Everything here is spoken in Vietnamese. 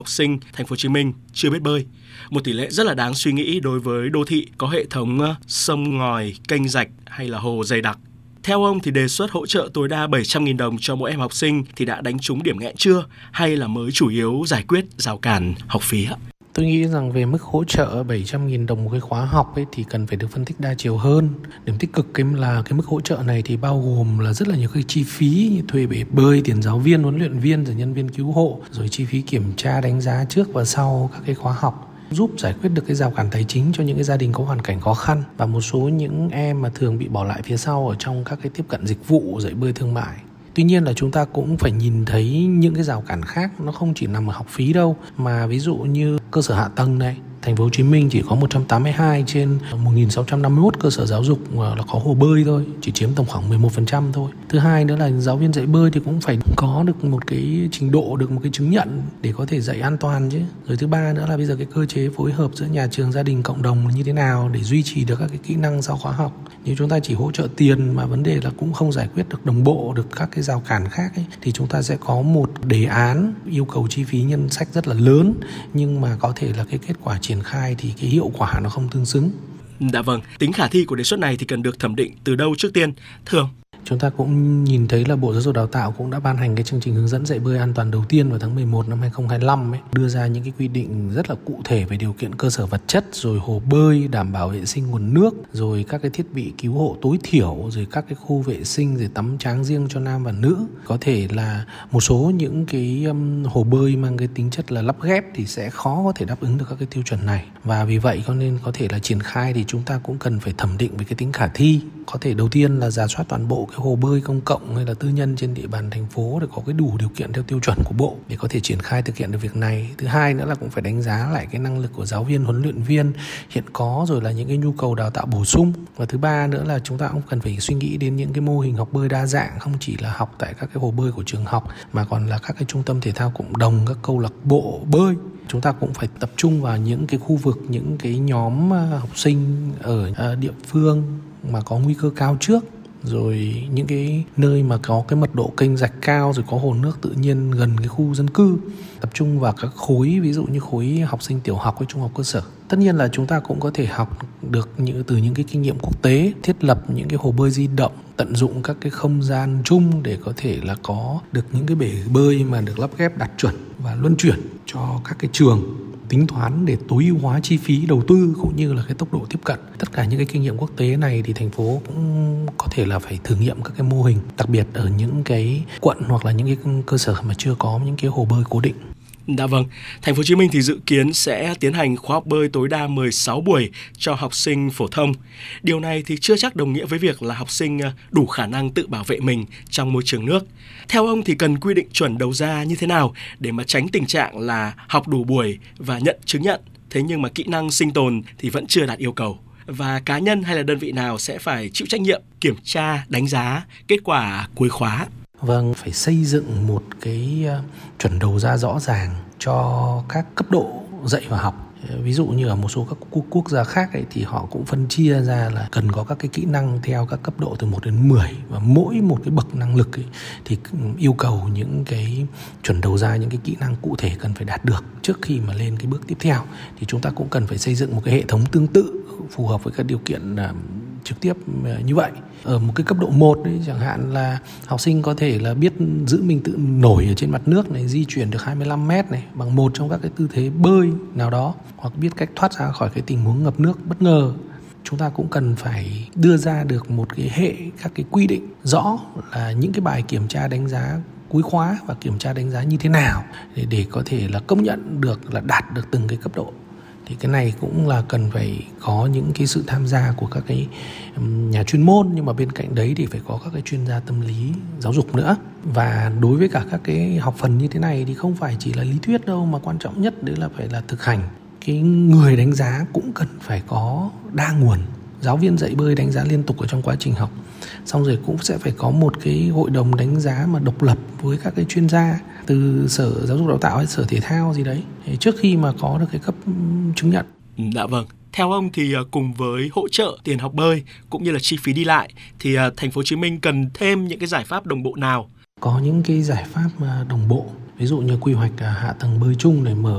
học sinh thành phố Hồ Chí Minh chưa biết bơi, một tỷ lệ rất là đáng suy nghĩ đối với đô thị có hệ thống sông ngòi, kênh rạch hay là hồ dày đặc. Theo ông thì đề xuất hỗ trợ tối đa 700.000 đồng cho mỗi em học sinh thì đã đánh trúng điểm nghẽn chưa, hay là mới chủ yếu giải quyết rào cản học phí ạ? Tôi nghĩ rằng về mức hỗ trợ 700.000 đồng một cái khóa học ấy thì cần phải được phân tích đa chiều hơn. Điểm tích cực là cái mức hỗ trợ này thì bao gồm là rất là nhiều cái chi phí như thuê bể bơi, tiền giáo viên, huấn luyện viên, rồi nhân viên cứu hộ, rồi chi phí kiểm tra đánh giá trước và sau các cái khóa học, giúp giải quyết được cái rào cản tài chính cho những cái gia đình có hoàn cảnh khó khăn và một số những em mà thường bị bỏ lại phía sau ở trong các cái tiếp cận dịch vụ dạy bơi thương mại. Tuy nhiên là chúng ta cũng phải nhìn thấy những cái rào cản khác, nó không chỉ nằm ở học phí đâu, mà ví dụ như cơ sở hạ tầng này. Thành phố Hồ Chí Minh chỉ có 182 trên 1.651 cơ sở giáo dục là có hồ bơi thôi, chỉ chiếm tầm khoảng 11% thôi. Thứ hai nữa là giáo viên dạy bơi thì cũng phải có được một cái trình độ, được một cái chứng nhận để có thể dạy an toàn chứ. Rồi thứ ba nữa là bây giờ cái cơ chế phối hợp giữa nhà trường, gia đình, cộng đồng như thế nào để duy trì được các cái kỹ năng sau khóa học. Nếu chúng ta chỉ hỗ trợ tiền mà vấn đề là cũng không giải quyết được đồng bộ được các cái rào cản khác ấy, thì chúng ta sẽ có một đề án yêu cầu chi phí ngân sách rất là lớn, nhưng mà có thể là cái kết quả triển khai thì cái hiệu quả nó không tương xứng. Dạ vâng, tính khả thi của đề xuất này thì cần được thẩm định từ đâu trước tiên, thưa ông? Chúng ta cũng nhìn thấy là Bộ Giáo dục Đào tạo cũng đã ban hành cái chương trình hướng dẫn dạy bơi an toàn đầu tiên vào tháng 11 năm 2025 ấy, đưa ra những cái quy định rất là cụ thể về điều kiện cơ sở vật chất, rồi hồ bơi, đảm bảo vệ sinh nguồn nước, rồi các cái thiết bị cứu hộ tối thiểu, rồi các cái khu vệ sinh, rồi tắm tráng riêng cho nam và nữ. Có thể là một số những cái hồ bơi mang cái tính chất là lắp ghép thì sẽ khó có thể đáp ứng được các cái tiêu chuẩn này. Và vì vậy cho nên có thể là triển khai thì chúng ta cũng cần phải thẩm định về cái tính khả thi. Có thể đầu tiên là rà soát toàn bộ cái hồ bơi công cộng hay là tư nhân trên địa bàn thành phố để có cái đủ điều kiện theo tiêu chuẩn của Bộ để có thể triển khai thực hiện được việc này. Thứ hai nữa là cũng phải đánh giá lại cái năng lực của giáo viên, huấn luyện viên hiện có, rồi là những cái nhu cầu đào tạo bổ sung. Và thứ ba nữa là chúng ta cũng cần phải suy nghĩ đến những cái mô hình học bơi đa dạng, không chỉ là học tại các cái hồ bơi của trường học mà còn là các cái trung tâm thể thao cộng đồng, các câu lạc bộ bơi. Chúng ta cũng phải tập trung vào những cái khu vực, những cái nhóm học sinh ở địa phương mà có nguy cơ cao trước, rồi những cái nơi mà có cái mật độ kênh rạch cao, rồi có hồ nước tự nhiên gần cái khu dân cư, tập trung vào các khối, ví dụ như khối học sinh tiểu học hay trung học cơ sở. Tất nhiên là chúng ta cũng có thể học được từ những cái kinh nghiệm quốc tế, thiết lập những cái hồ bơi di động, tận dụng các cái không gian chung để có thể là có được những cái bể bơi mà được lắp ghép đạt chuẩn và luân chuyển cho các cái trường, tính toán để tối ưu hóa chi phí đầu tư cũng như là cái tốc độ tiếp cận. Tất cả những cái kinh nghiệm quốc tế này thì thành phố cũng có thể là phải thử nghiệm các cái mô hình, đặc biệt ở những cái quận hoặc là những cái cơ sở mà chưa có những cái hồ bơi cố định. Dạ vâng, Thành phố Hồ Chí Minh thì dự kiến sẽ tiến hành khóa học bơi tối đa 16 buổi cho học sinh phổ thông. Điều này thì chưa chắc đồng nghĩa với việc là học sinh đủ khả năng tự bảo vệ mình trong môi trường nước. Theo ông thì cần quy định chuẩn đầu ra như thế nào để mà tránh tình trạng là học đủ buổi và nhận chứng nhận, thế nhưng mà kỹ năng sinh tồn thì vẫn chưa đạt yêu cầu? Và cá nhân hay là đơn vị nào sẽ phải chịu trách nhiệm kiểm tra, đánh giá kết quả cuối khóa? Vâng, phải xây dựng một cái chuẩn đầu ra rõ ràng cho các cấp độ dạy và học. Ví dụ như ở một số các quốc gia khác ấy, thì họ cũng phân chia ra là cần có các cái kỹ năng theo các cấp độ từ 1 đến 10, và mỗi một cái bậc năng lực ấy, thì yêu cầu những cái chuẩn đầu ra, những cái kỹ năng cụ thể cần phải đạt được trước khi mà lên cái bước tiếp theo. Thì chúng ta cũng cần phải xây dựng một cái hệ thống tương tự phù hợp với các điều kiện trực tiếp như vậy. Ở một cái cấp độ 1 ấy, chẳng hạn là học sinh có thể là biết giữ mình tự nổi ở trên mặt nước này, di chuyển được 25 mét này bằng một trong các cái tư thế bơi nào đó, hoặc biết cách thoát ra khỏi cái tình huống ngập nước bất ngờ. Chúng ta cũng cần phải đưa ra được một cái hệ các cái quy định rõ là những cái bài kiểm tra đánh giá cuối khóa và kiểm tra đánh giá như thế nào để có thể là công nhận được là đạt được từng cái cấp độ. Thì cái này cũng là cần phải có những cái sự tham gia của các cái nhà chuyên môn, nhưng mà bên cạnh đấy thì phải có các cái chuyên gia tâm lý giáo dục nữa. Và đối với cả các cái học phần như thế này thì không phải chỉ là lý thuyết đâu, mà quan trọng nhất đấy là phải là thực hành. Cái người đánh giá cũng cần phải có đa nguồn. Giáo viên dạy bơi đánh giá liên tục ở trong quá trình học, xong rồi cũng sẽ phải có một cái hội đồng đánh giá mà độc lập với các cái chuyên gia từ Sở Giáo dục Đào tạo hay Sở Thể thao gì đấy trước khi mà có được cái cấp chứng nhận. Dạ vâng. Theo ông thì cùng với hỗ trợ tiền học bơi cũng như là chi phí đi lại thì Thành phố Hồ Chí Minh cần thêm những cái giải pháp đồng bộ nào? Có những cái giải pháp đồng bộ, ví dụ như quy hoạch hạ tầng bơi chung để mở